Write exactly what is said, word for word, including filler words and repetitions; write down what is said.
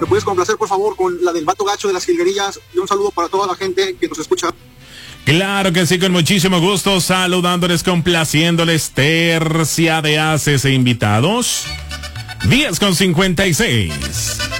¿Me puedes complacer, por favor, con la del Vato Gacho de las Jilguerillas? Y un saludo para toda la gente que nos escucha. Claro que sí, con muchísimo gusto, saludándoles, complaciéndoles, tercia de haces e invitados. diez con cincuenta y seis.